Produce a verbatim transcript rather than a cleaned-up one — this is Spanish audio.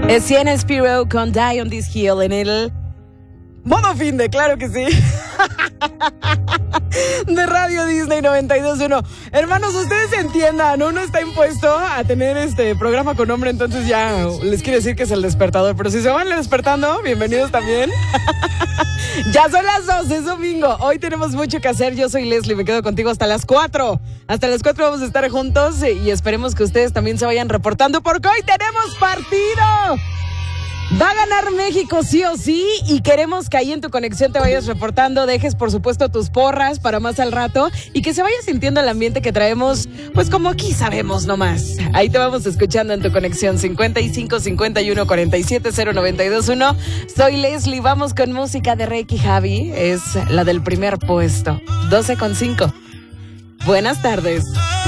Es Sienna Spiro con Die on This Hill en el modo fin de, claro que sí. De Radio Disney noventa y dos punto uno. Hermanos, ustedes entiendan, uno está impuesto a tener este programa con nombre, entonces ya les quiere decir que es el despertador. Pero si se van despertando, bienvenidos también. Ya son las dos, es domingo. Hoy tenemos mucho que hacer. Yo soy Leslie, me quedo contigo hasta las cuatro. Hasta las cuatro vamos a estar juntos y esperemos que ustedes también se vayan reportando porque hoy tenemos partido. Va a ganar México sí o sí y queremos que ahí en tu conexión te vayas reportando, dejes por supuesto tus porras para más al rato y que se vaya sintiendo el ambiente que traemos, pues como aquí sabemos nomás. Ahí te vamos escuchando en tu conexión cincuenta y cinco, cincuenta y uno, cuarenta y siete, cero noventa y dos uno. Soy Leslie, vamos con música de Reiki Javi, es la del primer puesto, doce con cinco. Buenas tardes.